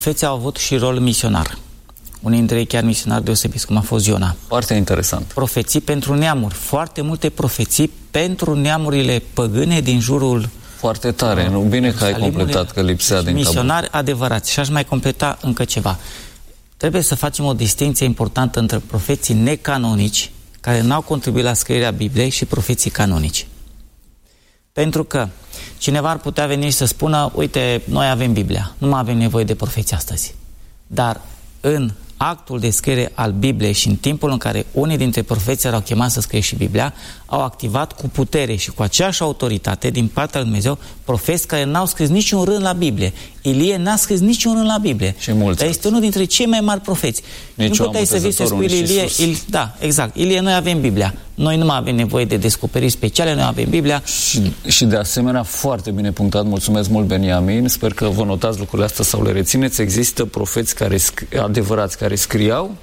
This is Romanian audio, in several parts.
Profeții au avut și rol misionar. Unii dintre ei chiar misionari deosebiți, cum a fost Iona. Foarte interesant. Profeții pentru neamuri. Foarte multe profeții pentru neamurile păgâne din jurul... Foarte tare. Nu? Bine că ai completat, că lipsea din misionari adevărați. Și aș mai completa încă ceva. Trebuie să facem o distinție importantă între profeții necanonici, care n-au contribuit la scrierea Bibliei, și profeții canonici. Pentru că cineva ar putea veni și să spună, uite, noi avem Biblia, nu mai avem nevoie de profeții astăzi. Dar în actul de scriere al Bibliei și în timpul în care unii dintre profeții erau chemați să scrie și Biblia, au activat cu putere și cu aceeași autoritate din partea lui Dumnezeu profeți care n-au scris niciun rând la Biblie. Ilie n-a scris niciun rând la Biblie. Și mulți. Dar este unul dintre cei mai mari profeți. Nu puteai să vii să spui Ilie, da, exact. Ilie, noi avem Biblia. Noi nu mai avem nevoie de descoperiri speciale, noi avem Biblia. Și de asemenea, foarte bine punctat, mulțumesc mult, Beniamin. Sper că vă notați lucrurile astea sau le rețineți. Există profeți adevărați care scriau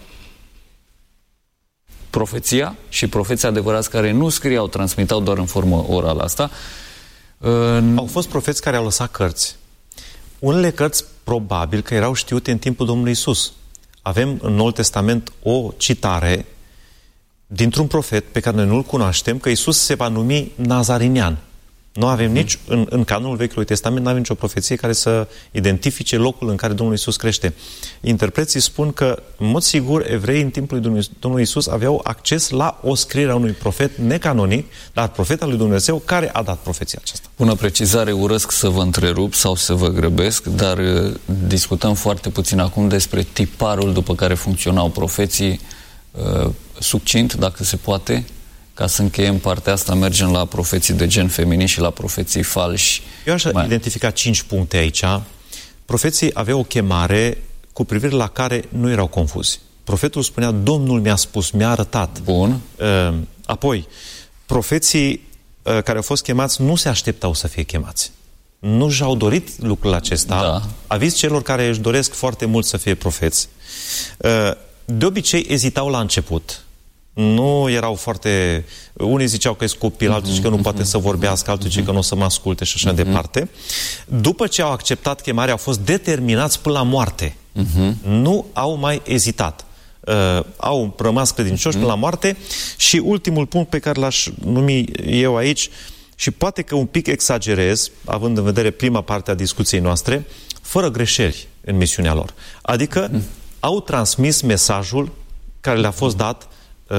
profeția și profeții adevărați care nu scriau, transmitau doar în formă orală asta. Au fost profeți care au lăsat cărți. Unele cărți probabil că erau știute în timpul Domnului Isus. Avem în Noul Testament o citare dintr-un profet pe care noi nu-l cunoaștem, că Isus se va numi Nazarinean. Nu avem nici, în canonul Vechiului Testament, nu avem nicio profeție care să identifice locul în care Domnul Iisus crește. Interpreții spun că, în mod sigur, evreii în timpul lui Domnului Iisus aveau acces la o scriere a unui profet necanonic, dar profet al lui Dumnezeu care a dat profeția aceasta. Bună precizare, urăsc să vă întrerup sau să vă grăbesc, dar discutăm foarte puțin acum despre tiparul după care funcționau profeții, succint, dacă se poate. Ca să încheiem partea asta, mergem la profeții de gen feminin și la profeții falși. Eu aș identifica 5 puncte aici. Profeții aveau o chemare cu privire la care nu erau confuzi. Profetul spunea, Domnul mi-a spus, mi-a arătat. Bun. Apoi, profeții care au fost chemați nu se așteptau să fie chemați. Nu și-au dorit lucrul acesta. Da. Aviz celor care își doresc foarte mult să fie profeți. De obicei, ezitau la început. Nu erau foarte... Unii ziceau că e copil, alții ziceau că nu poate să vorbească, alții ziceau că nu o să mă asculte și așa departe. După ce au acceptat chemarea, au fost determinați până la moarte. Nu au mai ezitat. Au rămas credincioși până la moarte. Și ultimul punct pe care l-aș numi eu aici, și poate că un pic exagerez, având în vedere prima parte a discuției noastre, fără greșeli în misiunea lor. Adică au transmis mesajul care le-a fost dat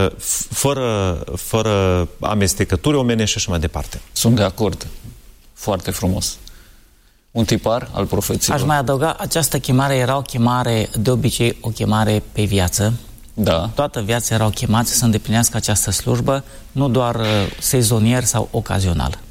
fără amestecături omenești și așa mai departe. Sunt de acord. Foarte frumos. Un tipar al profeților. Aș mai adăuga, această chemare era o chemare, de obicei, o chemare pe viață. Da. Toată viața erau chemați să îndeplinească această slujbă, nu doar sezonier sau ocazional.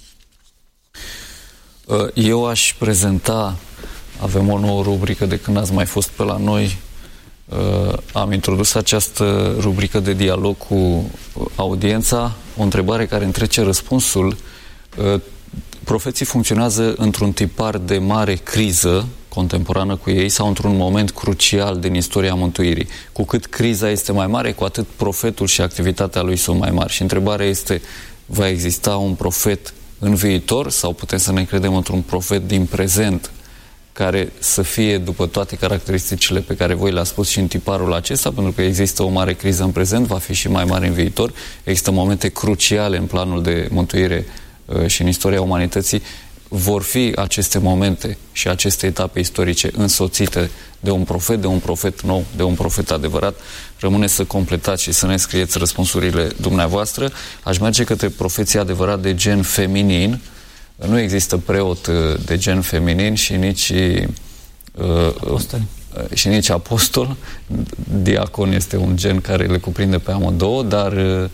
Eu aș prezenta, avem o nouă rubrică de când ați mai fost pe la noi, am introdus această rubrică de dialog cu audiența, o întrebare care întrece răspunsul. Profeții funcționează într-un tipar de mare criză contemporană cu ei sau într-un moment crucial din istoria mântuirii. Cu cât criza este mai mare, cu atât profetul și activitatea lui sunt mai mari. Și întrebarea este, va exista un profet în viitor sau putem să ne credem într-un profet din prezent care să fie, după toate caracteristicile pe care voi le-ați spus și în tiparul acesta, pentru că există o mare criză în prezent, va fi și mai mare în viitor, există momente cruciale în planul de mântuire și în istoria umanității, vor fi aceste momente și aceste etape istorice însoțite de un profet nou, de un profet adevărat. Rămâne să completați și să ne scrieți răspunsurile dumneavoastră. Aș merge către profeții adevărat de gen feminin. Nu există preot de gen feminin și nici apostol. Diacon este un gen care le cuprinde pe amândouă, dar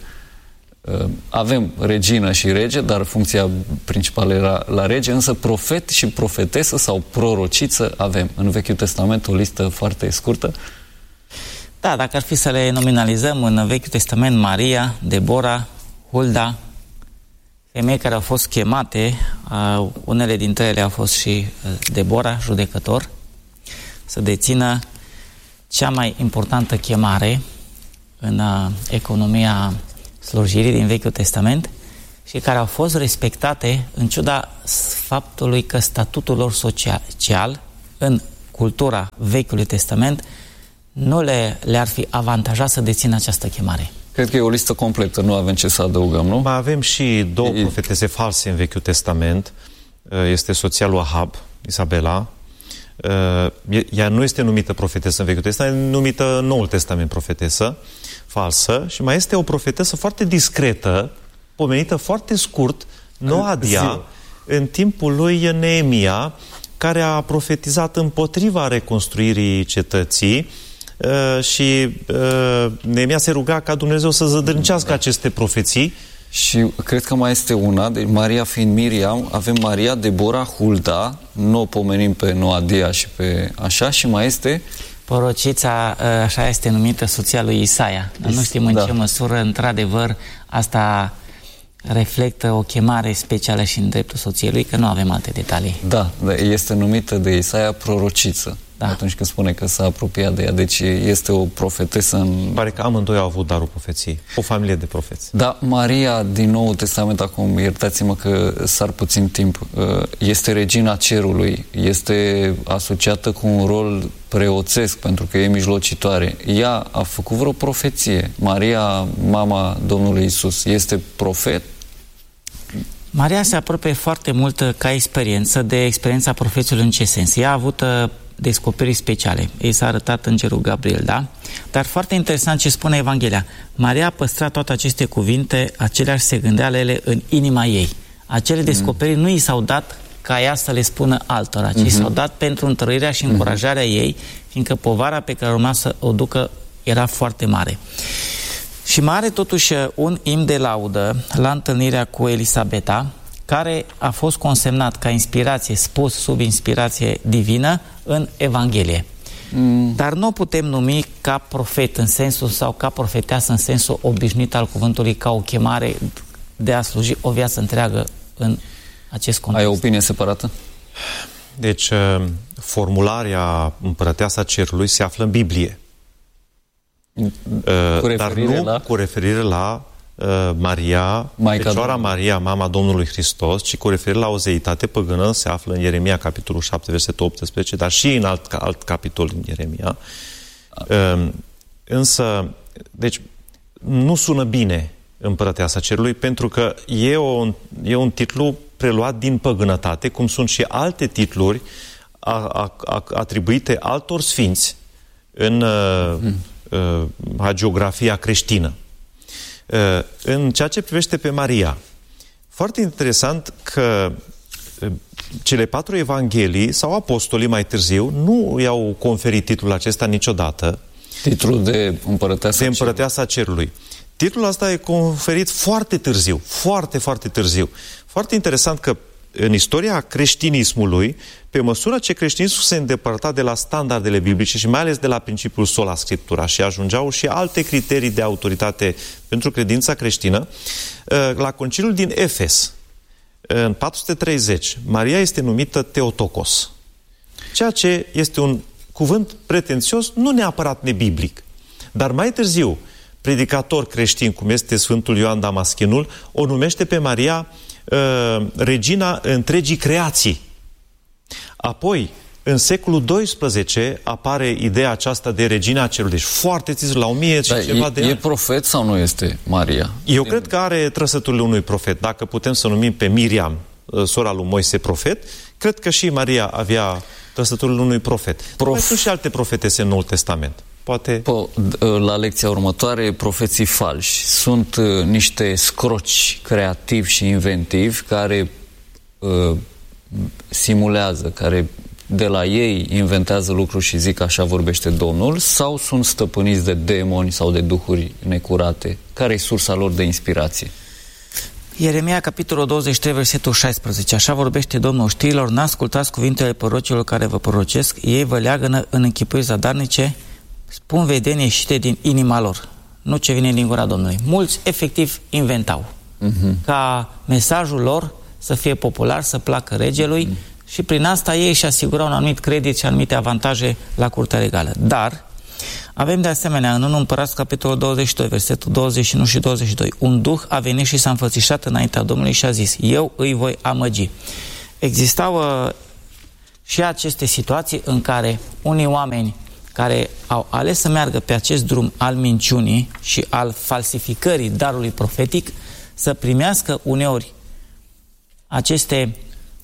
avem regină și rege, dar funcția principală era la rege, însă profet și profetesă sau prorociță avem. În Vechiul Testament o listă foarte scurtă. Da, dacă ar fi să le nominalizăm, în Vechiul Testament Maria, Debora, Hulda, femei care au fost chemate, unele dintre ele au fost și Debora, judecător, să dețină cea mai importantă chemare în economia slujirii din Vechiul Testament și care au fost respectate în ciuda faptului că statutul lor social în cultura Vechiului Testament, nu le-ar fi avantajat să dețină această chemare. Cred că e o listă completă, nu avem ce să adăugăm, nu? Mai avem și două profetese false în Vechiul Testament. Este soția lui Ahab, Isabela. Ea nu este numită profetesă în Vechiul Testament, este numită în Noul Testament profetesă falsă. Și mai este o profetesă foarte discretă, pomenită foarte scurt, Noadia, în timpul lui Neemia, care a profetizat împotriva reconstruirii cetății și Neemia se ruga ca Dumnezeu să zădărnicească aceste profeții. Și cred că mai este una, deci Maria fiind Miriam, avem Maria, Debora, Hulda, nu o pomenim pe Noadia și pe așa, și mai este... Prorocița, așa este numită, soția lui Isaia. Nu știm în ce măsură, într-adevăr, asta reflectă o chemare specială și în dreptul soției lui, că nu avem alte detalii. Da, este numită de Isaia prorociță. Da. Atunci când spune că s-a apropiat de ea. Deci este o profetesă în... Pare că amândoi au avut darul profeției. O familie de profeți. Da, Maria din Noul Testament, acum iertați-mă că sar puțin timp, este regina cerului, este asociată cu un rol preoțesc pentru că e mijlocitoare. Ea a făcut vreo profeție. Maria, mama Domnului Iisus, este profet? Maria se apropie foarte mult ca experiență de experiența profeților. În ce sens? Ea a avut descoperiri speciale. Ei s-a arătat îngerul Gabriel, da? Dar foarte interesant ce spune Evanghelia. Maria a păstrat toate aceste cuvinte, aceleași se gândea la ele în inima ei. Acele descoperiri nu i s-au dat ca ea să le spună altora, ci s-au dat pentru întărirea și încurajarea ei, fiindcă povara pe care urma să o ducă era foarte mare. Și mai are totuși un imn de laudă la întâlnirea cu Elisabeta, care a fost consemnat ca inspirație, spus sub inspirație divină în Evanghelie. Dar nu o putem numi ca profet în sensul, sau ca profeteasă în sensul obișnuit al cuvântului, ca o chemare de a sluji o viață întreagă în acest context. Ai o opinie separată? Deci, formularea împărăteasa cerului se află în Biblie. Dar nu cu referire la Maria, Fecioara Maria, mama Domnului Hristos, ci cu referire la o zeitate păgână, se află în Ieremia, capitolul 7, versetul 18, dar și în alt capitol în Ieremia. Însă, deci, nu sună bine împărăteasa cerului, pentru că e un titlu preluat din păgânătate, cum sunt și alte titluri atribuite altor sfinți în hagiografia creștină. În ceea ce privește pe Maria, foarte interesant că cele 4 evanghelii sau apostolii mai târziu nu i-au conferit titlul acesta niciodată. Titlul de împărăteasa cerului. Titlul ăsta e conferit foarte târziu, foarte târziu. Foarte interesant că în istoria creștinismului, pe măsură ce creștinismul se îndepărta de la standardele biblice și mai ales de la principiul sola scriptura și ajungeau și alte criterii de autoritate pentru credința creștină, la conciliul din Efes, în 430, Maria este numită Theotokos, ceea ce este un cuvânt pretențios, nu neapărat nebiblic. Dar mai târziu, predicator creștin, cum este Sfântul Ioan Damaschinul, o numește pe Maria regina întregii creații. Apoi, în secolul XII apare ideea aceasta de regina cerului. Deci foarte țizul, la 1000 și ceva de ani. E profet sau nu este Maria? Eu cred că are trăsăturile unui profet. Dacă putem să numim pe Miriam, sora lui Moise, profet, cred că și Maria avea trăsăturile unui profet. Mai sunt și alte profetese în Noul Testament. Poate... La lecția următoare, profeții falși. Sunt niște scroci creativi și inventivi care simulează, care de la ei inventează lucruri și zic așa vorbește Domnul, sau sunt stăpâniți de demoni sau de duhuri necurate? Care e sursa lor de inspirație? Ieremia, capitolul 23, versetul 16. Așa vorbește Domnul știrilor, n-ascultați cuvintele prorocilor care vă prorocesc, ei vă leagănă în închipuiri zadarnice, spun vedenie ieșite din inima lor, nu ce vine din gura Domnului. Mulți, efectiv, inventau. Ca mesajul lor să fie popular, să placă regelui și prin asta ei își asigurau un anumit credit și anumite avantaje la curtea regală. Dar avem de asemenea în 1 Împărați, capitolul 22, versetul 21 și 22. Un duh a venit și s-a înfățișat înaintea Domnului și a zis, eu îi voi amăgi. Existau și aceste situații în care unii oameni care au ales să meargă pe acest drum al minciunii și al falsificării darului profetic să primească uneori aceste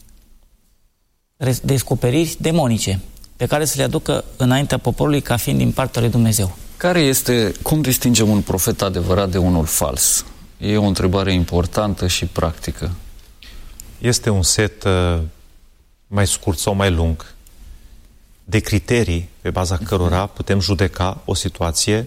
descoperiri demonice pe care să le aducă înaintea poporului ca fiind din partea lui Dumnezeu. Cum distingem un profet adevărat de unul fals? E o întrebare importantă și practică. Este un set mai scurt sau mai lung de criterii pe baza cărora putem judeca o situație.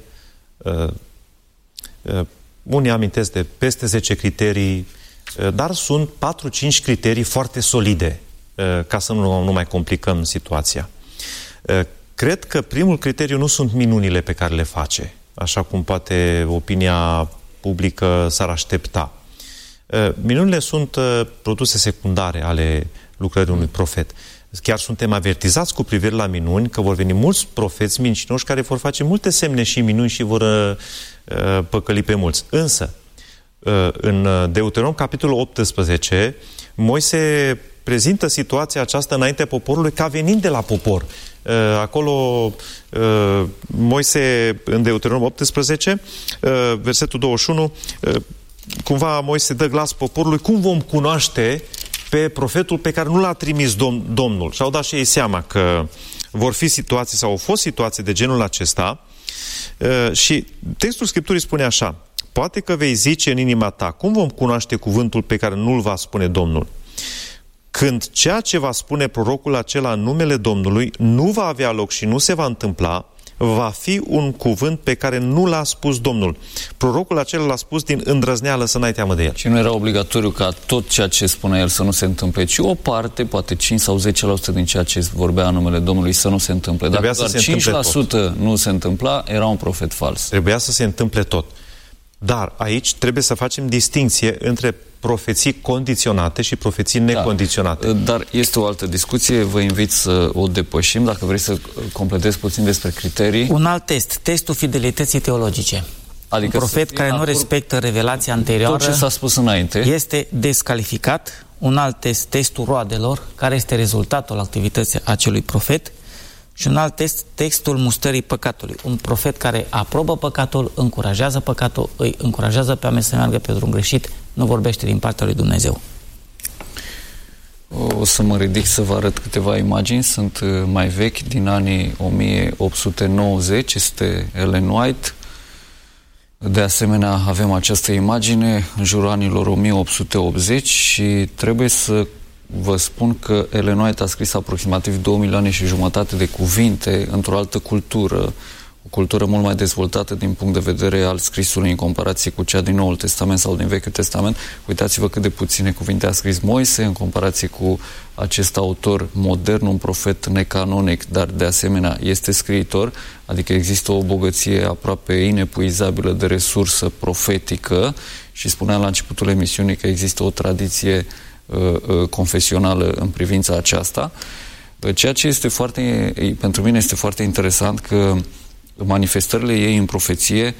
Unii amintesc de peste 10 criterii, dar sunt 4-5 criterii foarte solide, ca să nu mai complicăm situația. Cred că primul criteriu nu sunt minunile pe care le face, așa cum poate opinia publică s-ar aștepta. Minunile sunt produse secundare ale lucrării unui profet. Chiar suntem avertizați cu privire la minuni că vor veni mulți profeți mincinoși care vor face multe semne și minuni și vor păcăli pe mulți. Însă, în Deuteronom, capitolul 18, Moise prezintă situația aceasta înaintea poporului ca venind de la popor. Acolo Moise, în Deuteronom 18, versetul 21, cumva Moise dă glas poporului: cum vom cunoaște pe profetul pe care nu l-a trimis Domnul? Și au dat și ei seama că vor fi situații sau au fost situații de genul acesta. Și textul Scripturii spune așa: poate că vei zice în inima ta, cum vom cunoaște cuvântul pe care nu-l va spune Domnul? Când ceea ce va spune prorocul acela în numele Domnului nu va avea loc și nu se va întâmpla, va fi un cuvânt pe care nu l-a spus Domnul. Prorocul acela l-a spus din îndrăzneală, să n-ai teamă de el. Și nu era obligatoriu ca tot ceea ce spunea el să nu se întâmple, ci o parte, poate 5 sau 10% din ceea ce vorbea în numele Domnului să nu se întâmple. Dacă doar 5% nu se întâmpla, era un profet fals. Trebuia să se întâmple tot. Dar aici trebuie să facem distinție între profeții condiționate și profeții necondiționate. Da, dar este o altă discuție, vă invit să o depășim, dacă vrei să completezi puțin despre criterii. Un alt test, testul fidelității teologice. Adică un profet care nu respectă revelația anterioară, tot ce s-a spus înainte, este descalificat. Un alt test, testul roadelor, care este rezultatul activității acelui profet. Și un alt test, textul mustării păcatului. Un profet care aprobă păcatul, încurajează păcatul, îi încurajează pe oameni să meargă pe drum greșit, nu vorbește din partea lui Dumnezeu. O să mă ridic să vă arăt câteva imagini, sunt mai vechi, din anii 1890, este Ellen White. De asemenea, avem această imagine în jurul anilor 1880 și trebuie să vă spun că Ellen White a scris aproximativ 2,5 milioane de cuvinte într-o altă cultură, o cultură mult mai dezvoltată din punct de vedere al scrisului în comparație cu cea din Noul Testament sau din Vechiul Testament. Uitați-vă cât de puține cuvinte a scris Moise în comparație cu acest autor modern, un profet necanonic, dar de asemenea este scriitor, adică există o bogăție aproape inepuizabilă de resursă profetică și spuneam la începutul emisiunii că există o tradiție confesională în privința aceasta. Ceea ce este pentru mine este foarte interesant că manifestările ei în profeție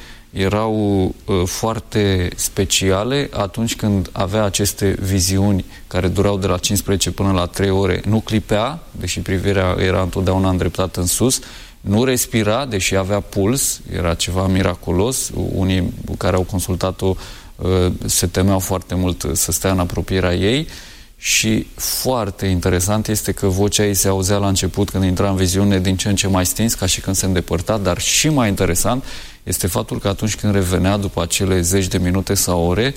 erau foarte speciale atunci când avea aceste viziuni care durau de la 15 până la 3 ore. Nu clipea, deși privirea era întotdeauna îndreptată în sus, nu respira, deși avea puls, era ceva miraculos. Unii care au consultat-o se temeau foarte mult să stea în apropierea ei și foarte interesant este că vocea ei se auzea la început când intra în viziune din ce în ce mai stins, ca și când se îndepărta, dar și mai interesant este faptul că atunci când revenea după acele 10 de minute sau ore,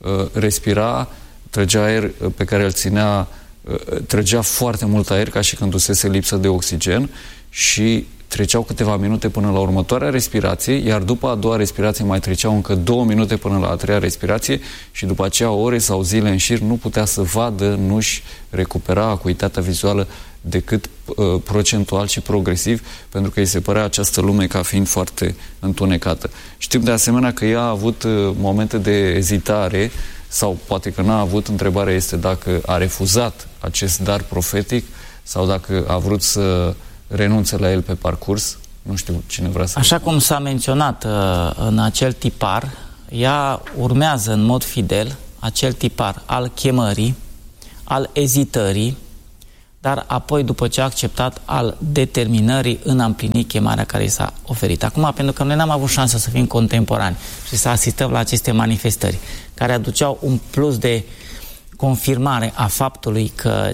respira, trăgea aer pe care îl ținea, trăgea foarte mult aer ca și când dusese lipsă de oxigen și treceau câteva minute până la următoarea respirație, iar după a doua respirație mai treceau încă 2 minute până la a treia respirație și după aceea ore sau zile în șir nu putea să vadă, nu-și recupera acuitatea vizuală decât procentual și progresiv, pentru că îi se părea această lume ca fiind foarte întunecată. Știm de asemenea că ea a avut momente de ezitare sau poate că n-a avut. Întrebarea este dacă a refuzat acest dar profetic sau dacă a vrut să renunțe la el pe parcurs. Nu știu cine vrea să... Așa cum s-a menționat în acel tipar, ea urmează în mod fidel acel tipar al chemării, al ezitării, dar apoi, după ce a acceptat, al determinării în a împlini chemarea care i s-a oferit. Acum, pentru că noi n-am avut șansă să fim contemporani și să asistăm la aceste manifestări, care aduceau un plus de confirmare a faptului că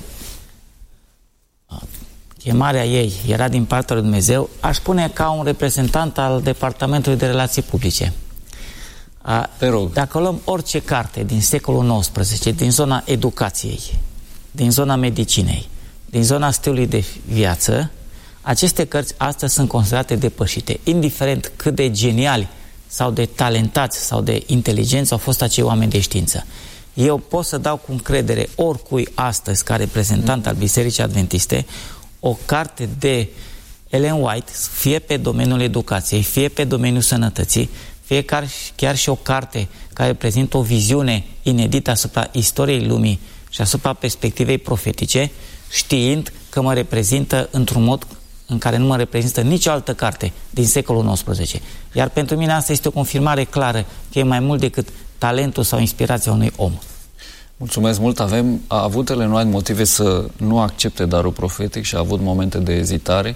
chemarea ei era din partea lui Dumnezeu, aș spune ca un reprezentant al Departamentului de Relații Publice. Te rog. Dacă luăm orice carte din secolul XIX, din zona educației, din zona medicinei, din zona stilului de viață, aceste cărți astăzi sunt considerate depășite, indiferent cât de geniali sau de talentați sau de inteligenți au fost acei oameni de știință. Eu pot să dau cu încredere oricui astăzi, ca reprezentant al Bisericii Adventiste, o carte de Ellen White, fie pe domeniul educației, fie pe domeniul sănătății, fie chiar și o carte care prezintă o viziune inedită asupra istoriei lumii și asupra perspectivei profetice, știind că mă reprezintă într-un mod în care nu mă reprezintă nicio altă carte din secolul XIX. Iar pentru mine asta este o confirmare clară că e mai mult decât talentul sau inspirația unui om. Mulțumesc mult. A avut Ellen White motive să nu accepte darul profetic și a avut momente de ezitare?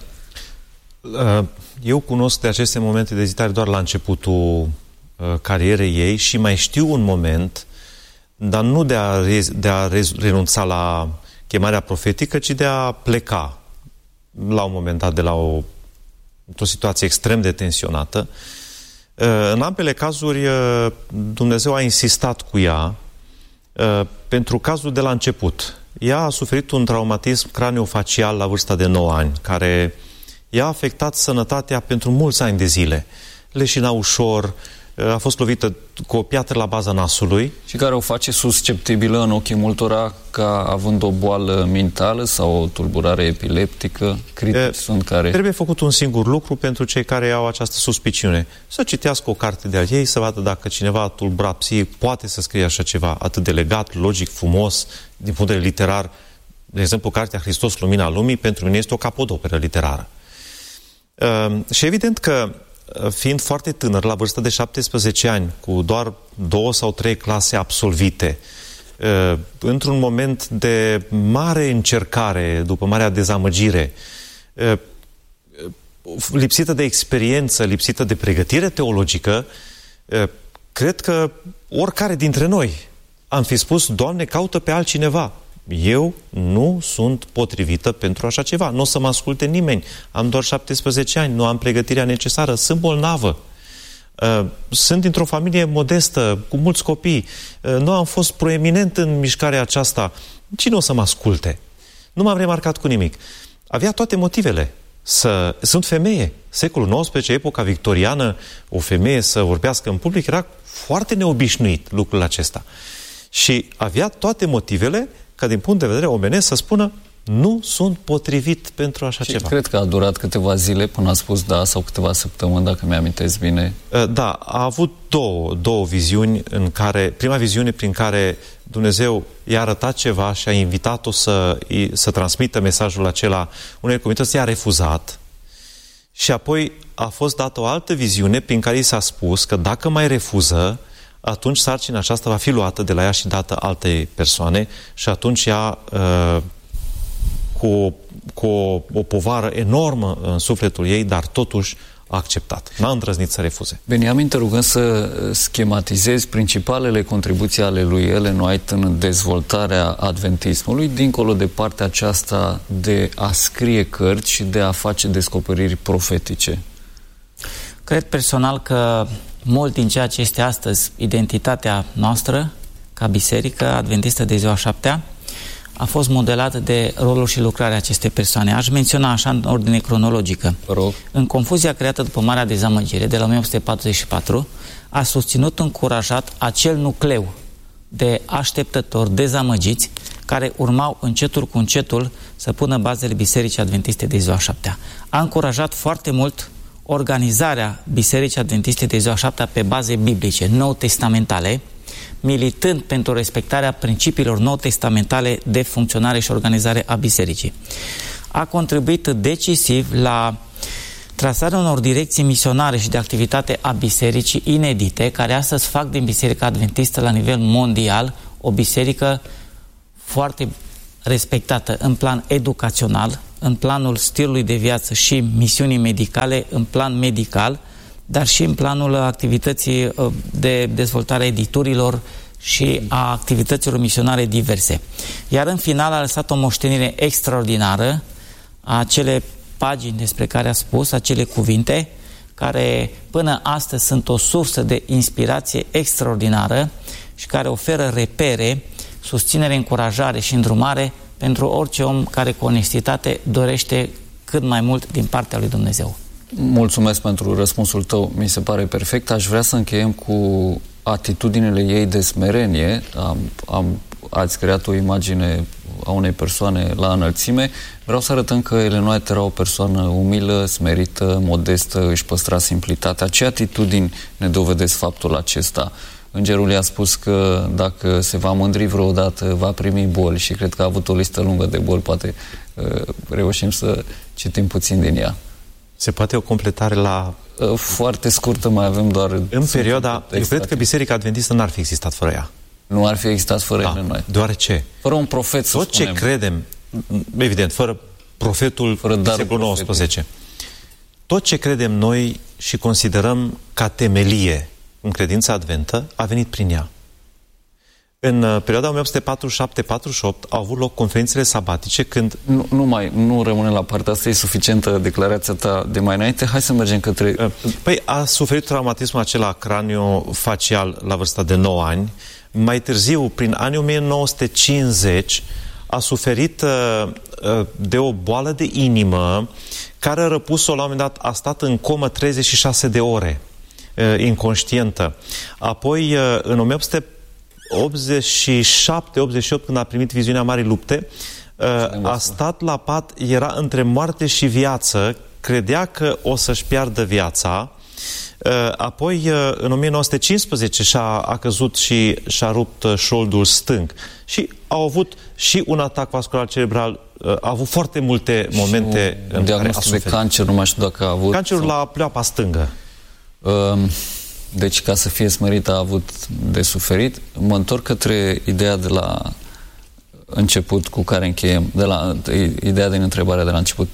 Eu cunosc de aceste momente de ezitare doar la începutul carierei ei și mai știu un moment, dar nu de a renunța la chemarea profetică, ci de a pleca la un moment dat de la într-o situație extrem de tensionată. În ambele cazuri, Dumnezeu a insistat cu ea pentru cazul de la început. Ea a suferit un traumatism craniofacial la vârsta de 9 ani, care i-a afectat sănătatea pentru mulți ani de zile. Leșina ușor, a fost lovită cu o piatră la baza nasului. Și care o face susceptibilă în ochii multora ca având o boală mentală sau o tulburare epileptică. Critici sunt care... Trebuie făcut un singur lucru pentru cei care au această suspiciune. Să citească o carte de-a ei, să vadă dacă cineva tulburat psihic poate să scrie așa ceva atât de legat, logic, frumos, din punct de vedere literar. De exemplu, cartea Hristos, Lumina Lumii, pentru mine este o capodoperă literară. Și evident că, fiind foarte tânăr, la vârstă de 17 ani, cu doar 2 sau 3 clase absolvite, într-un moment de mare încercare, după marea dezamăgire, lipsită de experiență, lipsită de pregătire teologică, cred că oricare dintre noi am fi spus: Doamne, caută pe altcineva. Eu nu sunt potrivită pentru așa ceva. Nu o să mă asculte nimeni. Am doar 17 ani, nu am pregătirea necesară, sunt bolnavă. Sunt dintr-o familie modestă, cu mulți copii. Nu am fost proeminent în mișcarea aceasta. Cine o să mă asculte? Nu m-am remarcat cu nimic. Avea toate motivele. Sunt femeie. Secolul XIX, epoca victoriană, o femeie să vorbească în public era foarte neobișnuit lucrul acesta. Și avea toate motivele ca din punct de vedere omenesc să spună: nu sunt potrivit pentru așa ceva. Cred că a durat câteva zile până a spus da, sau câteva săptămâni, dacă mi-amintesc bine. Da, a avut două viziuni în care, prima viziune prin care Dumnezeu i-a arătat ceva și a invitat-o să transmită mesajul acela unei comunități, i-a refuzat. Și apoi a fost dată o altă viziune prin care i s-a spus că dacă mai refuză, atunci sarcina aceasta va fi luată de la ea și dată alte persoane și atunci ea, cu o povară enormă în sufletul ei, dar totuși a acceptat. N-a îndrăznit să refuze. Beniamin, te rugăm să schematizezi principalele contribuții ale lui Ellen White în dezvoltarea adventismului, dincolo de partea aceasta de a scrie cărți și de a face descoperiri profetice. Cred personal că mult din ceea ce este astăzi identitatea noastră ca biserică adventistă de ziua 7-a a fost modelat de rolul și lucrarea acestei persoane. Aș menționa așa în ordine cronologică. În confuzia creată după Marea Dezamăgire de la 1844, a susținut încurajat acel nucleu de așteptători dezamăgiți care urmau încetul cu încetul să pună bazele Bisericii Adventiste de ziua 7-a. A încurajat foarte mult organizarea Bisericii Adventiste de ziua 7-a pe baze biblice, nou-testamentale, militând pentru respectarea principiilor nou-testamentale de funcționare și organizare a bisericii. A contribuit decisiv la trasarea unor direcții misionare și de activitate a bisericii inedite, care astăzi fac din Biserica Adventistă la nivel mondial o biserică foarte respectată în plan educațional, în planul stilului de viață și misiunii medicale, în plan medical, dar și în planul activității de dezvoltare a editurilor și a activităților misionare diverse. Iar în final a lăsat o moștenire extraordinară, acele pagini despre care a spus, acele cuvinte, care până astăzi sunt o sursă de inspirație extraordinară și care oferă repere, susținere, încurajare și îndrumare pentru orice om care cu onestitate dorește cât mai mult din partea lui Dumnezeu. Mulțumesc pentru răspunsul tău, mi se pare perfect. Aș vrea să încheiem cu atitudinile ei de smerenie. Ați creat o imagine a unei persoane la înălțime. Vreau să arătăm că Ellen White era o persoană umilă, smerită, modestă, își păstra simplitatea. Ce atitudini ne dovedesc faptul acesta? Îngerul i-a spus că dacă se va mândri vreodată, va primi boli și cred că a avut o listă lungă de boli. Poate reușim să citim puțin din ea. Se poate o completare la... Foarte scurtă, mai avem doar... În perioada... Eu cred că Biserica Adventistă n-ar fi existat fără ea. Nu ar fi existat fără Ellen White. Deoarece... Fără un profet, să tot spunem. Ce credem, evident, fără profetul secolul XIX, tot ce credem noi și considerăm ca temelie în credința adventă, a venit prin ea. În perioada 1847-48 au avut loc conferințele sabatice când... Nu rămâne la partea asta, e suficientă declarația ta de mai înainte. Hai să mergem către... Păi a suferit traumatismul acela craniofacial la vârsta de 9 ani. Mai târziu, prin anii 1950, a suferit de o boală de inimă care a răpus-o la un moment dat, a stat în comă 36 de ore, inconștientă. Apoi, în 1987-88, când a primit viziunea Marii Lupte, a stat la pat, era între moarte și viață, credea că o să-și piardă viața. Apoi, în 1915, a căzut și și-a rupt șoldul stâng. Și au avut și un atac vascular cerebral, a avut foarte multe momente în care a suferit. De cancer, nu mai știu dacă a avut... Cancerul la pleoapa stângă. Deci, ca să fie smerită, a avut de suferit. Mă întorc către ideea de la început cu care încheiem, de la ideea din întrebarea de la început.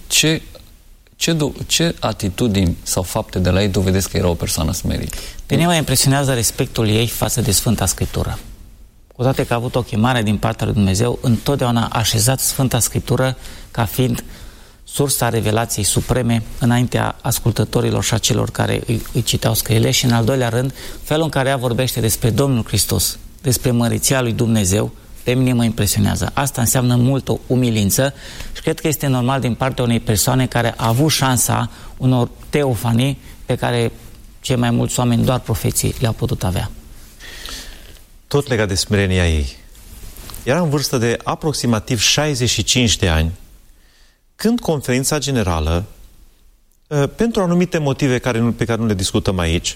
Ce atitudini sau fapte de la ei dovedesc că era o persoană smerită? Pe mine mă impresionează respectul ei față de Sfânta Scriptură. Cu toate că a avut o chemare din partea lui Dumnezeu, întotdeauna a așezat Sfânta Scriptură ca fiind sursa revelației supreme înaintea ascultătorilor și a celor care îi citeau scrierile. Și în al doilea rând, felul în care ea vorbește despre Domnul Hristos, despre măriția lui Dumnezeu, pe mine mă impresionează. Asta înseamnă multă umilință și cred că este normal din partea unei persoane care a avut șansa unor teofanii pe care cei mai mulți oameni, doar profeții, le-au putut avea. Tot legat de smerenia ei. Era în vârstă de aproximativ 65 de ani când conferința generală, pentru anumite motive pe care nu le discutăm aici,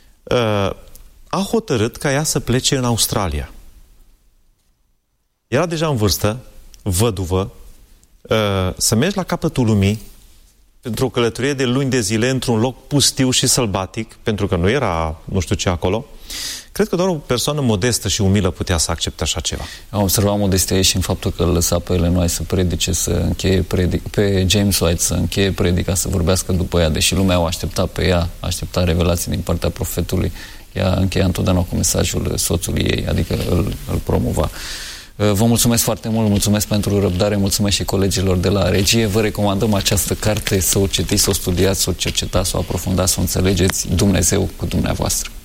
a hotărât ca ea să plece în Australia. Era deja în vârstă, văduvă, să mergi la capătul lumii pentru o călătorie de luni de zile într-un loc pustiu și sălbatic, pentru că nu era nu știu ce acolo. Cred că doar o persoană modestă și umilă putea să accepte așa ceva. Am observat modestia ei și în faptul că îl lăsa pe Ellen White să predice, să încheie pe James White să încheie predica, să vorbească după ea, deși lumea o aștepta pe ea, aștepta revelații din partea profetului. Ea încheia întotdeauna cu mesajul soțului ei, adică îl promova. Vă mulțumesc foarte mult, mulțumesc pentru răbdare, mulțumesc și colegilor de la regie. Vă recomandăm această carte, să o citiți, să o studiați, să o cercetați, să o aprofundați, să o înțelegeți. Dumnezeu cu dumneavoastră.